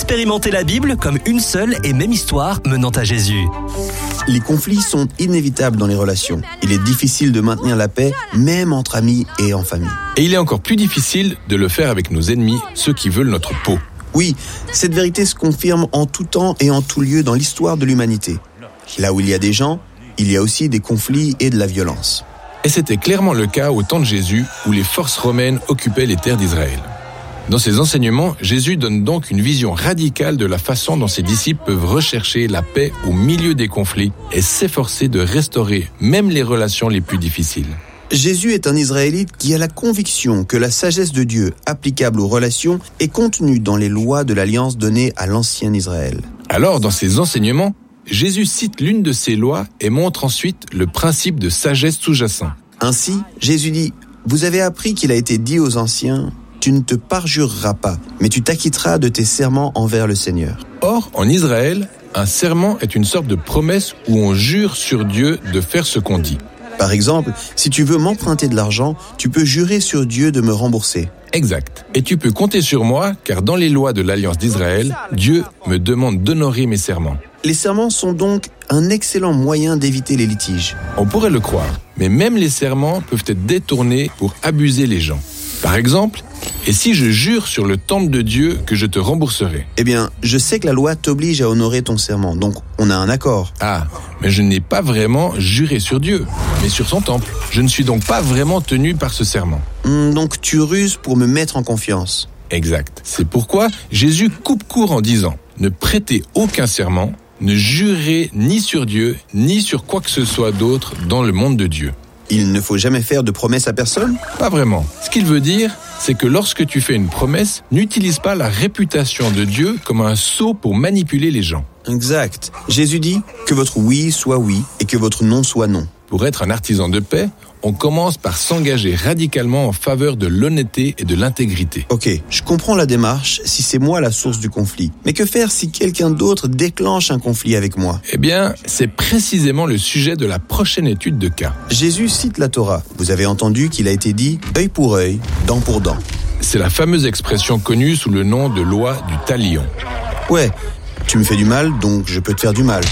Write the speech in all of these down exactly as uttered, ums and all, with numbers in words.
Expérimentez la Bible comme une seule et même histoire menant à Jésus. Les conflits sont inévitables dans les relations. Il est difficile de maintenir la paix, même entre amis et en famille. Et il est encore plus difficile de le faire avec nos ennemis, ceux qui veulent notre peau. Oui, cette vérité se confirme en tout temps et en tout lieu dans l'histoire de l'humanité. Là où il y a des gens, il y a aussi des conflits et de la violence. Et c'était clairement le cas au temps de Jésus, où les forces romaines occupaient les terres d'Israël. Dans ses enseignements, Jésus donne donc une vision radicale de la façon dont ses disciples peuvent rechercher la paix au milieu des conflits et s'efforcer de restaurer même les relations les plus difficiles. Jésus est un Israélite qui a la conviction que la sagesse de Dieu applicable aux relations est contenue dans les lois de l'alliance donnée à l'ancien Israël. Alors, dans ses enseignements, Jésus cite l'une de ces lois et montre ensuite le principe de sagesse sous-jacent. Ainsi, Jésus dit « Vous avez appris qu'il a été dit aux anciens « Tu ne te parjureras pas, mais tu t'acquitteras de tes serments envers le Seigneur. » Or, en Israël, un serment est une sorte de promesse où on jure sur Dieu de faire ce qu'on dit. Par exemple, si tu veux m'emprunter de l'argent, tu peux jurer sur Dieu de me rembourser. Exact. Et tu peux compter sur moi, car dans les lois de l'Alliance d'Israël, Dieu me demande d'honorer mes serments. Les serments sont donc un excellent moyen d'éviter les litiges. On pourrait le croire, mais même les serments peuvent être détournés pour abuser les gens. Par exemple, et si je jure sur le temple de Dieu que je te rembourserai? Eh bien, je sais que la loi t'oblige à honorer ton serment, donc on a un accord. Ah, mais je n'ai pas vraiment juré sur Dieu, mais sur son temple. Je ne suis donc pas vraiment tenu par ce serment. Hum, donc tu ruses pour me mettre en confiance. Exact. C'est pourquoi Jésus coupe court en disant « Ne prêtez aucun serment, ne jurez ni sur Dieu, ni sur quoi que ce soit d'autre dans le monde de Dieu. » Il ne faut jamais faire de promesses à personne? Pas vraiment. Ce qu'il veut dire, c'est que lorsque tu fais une promesse, n'utilise pas la réputation de Dieu comme un sceau pour manipuler les gens. Exact. Jésus dit que votre oui soit oui et que votre non soit non. Pour être un artisan de paix, on commence par s'engager radicalement en faveur de l'honnêteté et de l'intégrité. Ok, je comprends la démarche si c'est moi la source du conflit. Mais que faire si quelqu'un d'autre déclenche un conflit avec moi? Eh bien, c'est précisément le sujet de la prochaine étude de cas. Jésus cite la Torah. Vous avez entendu qu'il a été dit « œil pour œil, dent pour dent ». C'est la fameuse expression connue sous le nom de loi du talion. Ouais, tu me fais du mal, donc je peux te faire du mal.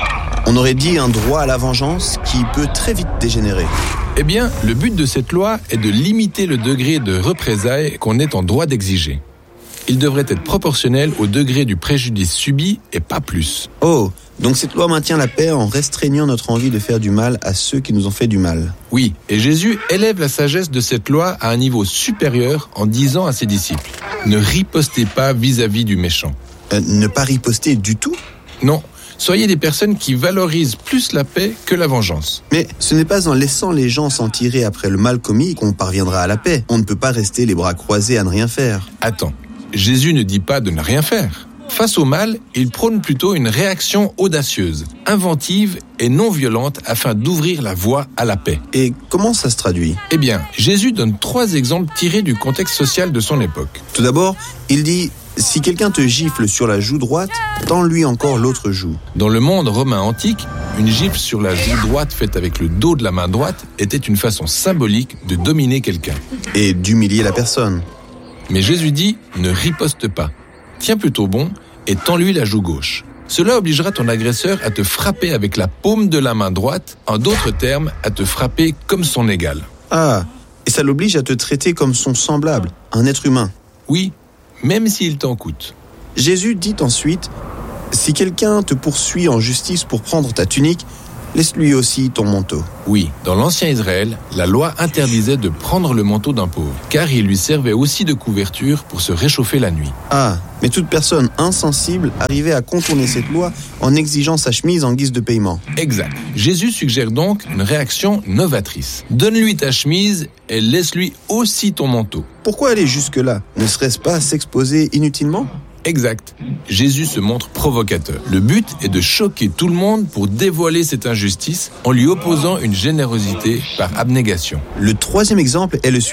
On aurait dit un droit à la vengeance qui peut très vite dégénérer. Eh bien, le but de cette loi est de limiter le degré de représailles qu'on est en droit d'exiger. Il devrait être proportionnel au degré du préjudice subi et pas plus. Oh, donc cette loi maintient la paix en restreignant notre envie de faire du mal à ceux qui nous ont fait du mal. Oui, et Jésus élève la sagesse de cette loi à un niveau supérieur en disant à ses disciples « Ne ripostez pas vis-à-vis du méchant. Euh, » Ne pas riposter du tout? Non. Soyez des personnes qui valorisent plus la paix que la vengeance. Mais ce n'est pas en laissant les gens s'en tirer après le mal commis qu'on parviendra à la paix. On ne peut pas rester les bras croisés à ne rien faire. Attends, Jésus ne dit pas de ne rien faire. Face au mal, il prône plutôt une réaction audacieuse, inventive et non violente afin d'ouvrir la voie à la paix. Et comment ça se traduit? Eh bien, Jésus donne trois exemples tirés du contexte social de son époque. Tout d'abord, il dit... Si quelqu'un te gifle sur la joue droite, tends-lui encore l'autre joue. Dans le monde romain antique, une gifle sur la joue droite faite avec le dos de la main droite était une façon symbolique de dominer quelqu'un. Et d'humilier la personne. Mais Jésus dit, ne riposte pas. Tiens plutôt bon et tends-lui la joue gauche. Cela obligera ton agresseur à te frapper avec la paume de la main droite, en d'autres termes, à te frapper comme son égal. Ah, et ça l'oblige à te traiter comme son semblable, un être humain. Oui, même s'il t'en coûte. Jésus dit ensuite, si quelqu'un te poursuit en justice pour prendre ta tunique, laisse-lui aussi ton manteau. Oui, dans l'ancien Israël, la loi interdisait de prendre le manteau d'un pauvre, car il lui servait aussi de couverture pour se réchauffer la nuit. Ah, mais toute personne insensible arrivait à contourner cette loi en exigeant sa chemise en guise de paiement. Exact. Jésus suggère donc une réaction novatrice. Donne-lui ta chemise et laisse-lui aussi ton manteau. Pourquoi aller jusque-là? Ne serait-ce pas s'exposer inutilement? Exact. Jésus se montre provocateur. Le but est de choquer tout le monde pour dévoiler cette injustice en lui opposant une générosité par abnégation. Le troisième exemple est le suivant.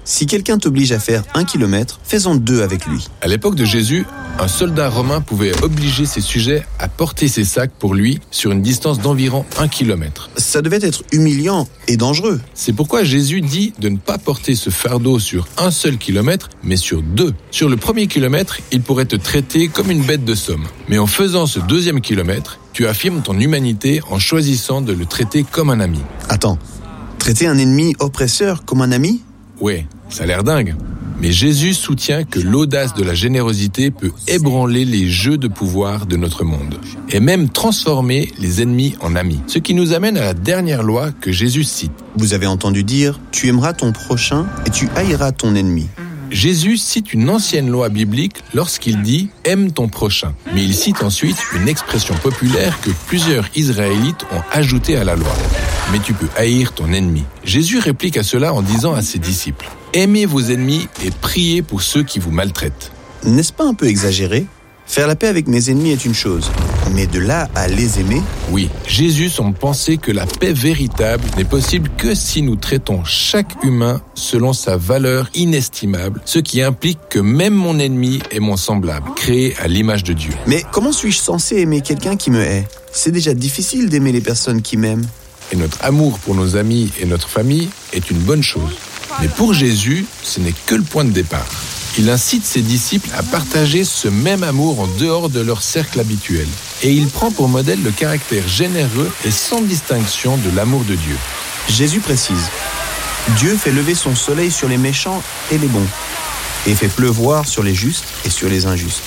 Si quelqu'un t'oblige à faire un kilomètre, fais-en deux avec lui. À l'époque de Jésus, un soldat romain pouvait obliger ses sujets à porter ses sacs pour lui sur une distance d'environ un kilomètre. Ça devait être humiliant et dangereux. C'est pourquoi Jésus dit de ne pas porter ce fardeau sur un seul kilomètre, mais sur deux. Sur le premier kilomètre, il pourrait te traiter comme une bête de somme. Mais en faisant ce deuxième kilomètre, tu affirmes ton humanité en choisissant de le traiter comme un ami. Attends, traiter un ennemi oppresseur comme un ami ? Ouais, ça a l'air dingue. Mais Jésus soutient que l'audace de la générosité peut ébranler les jeux de pouvoir de notre monde et même transformer les ennemis en amis. Ce qui nous amène à la dernière loi que Jésus cite. Vous avez entendu dire « Tu aimeras ton prochain et tu haïras ton ennemi ». Jésus cite une ancienne loi biblique lorsqu'il dit « aime ton prochain ». Mais il cite ensuite une expression populaire que plusieurs Israélites ont ajoutée à la loi. « Mais tu peux haïr ton ennemi ». Jésus réplique à cela en disant à ses disciples « Aimez vos ennemis et priez pour ceux qui vous maltraitent ». N'est-ce pas un peu exagéré ? Faire la paix avec mes ennemis est une chose, mais de là à les aimer ? Oui, Jésus semble penser que la paix véritable n'est possible que si nous traitons chaque humain selon sa valeur inestimable, ce qui implique que même mon ennemi est mon semblable, créé à l'image de Dieu. Mais comment suis-je censé aimer quelqu'un qui me hait ? C'est déjà difficile d'aimer les personnes qui m'aiment. Et notre amour pour nos amis et notre famille est une bonne chose. Mais pour Jésus, ce n'est que le point de départ. Il incite ses disciples à partager ce même amour en dehors de leur cercle habituel. Et il prend pour modèle le caractère généreux et sans distinction de l'amour de Dieu. Jésus précise, Dieu fait lever son soleil sur les méchants et les bons, et fait pleuvoir sur les justes et sur les injustes.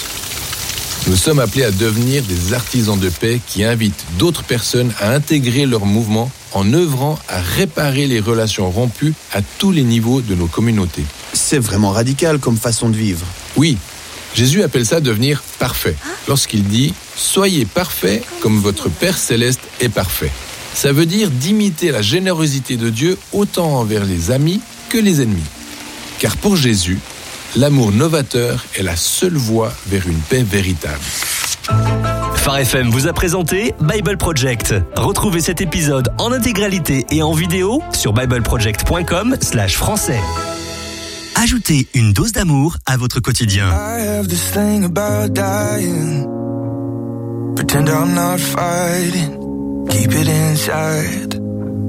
Nous sommes appelés à devenir des artisans de paix qui invitent d'autres personnes à intégrer leur mouvement en œuvrant à réparer les relations rompues à tous les niveaux de nos communautés. C'est vraiment radical comme façon de vivre. Oui, Jésus appelle ça devenir parfait, lorsqu'il dit « Soyez parfaits comme votre Père Céleste est parfait ». Ça veut dire d'imiter la générosité de Dieu autant envers les amis que les ennemis. Car pour Jésus, l'amour novateur est la seule voie vers une paix véritable. Phare F M vous a présenté Bible Project. Retrouvez cet épisode en intégralité et en vidéo sur bibleproject point com slash français. Ajoutez une dose d'amour à votre quotidien. I have this thing about dying. Pretend I'm not fighting. Keep it inside.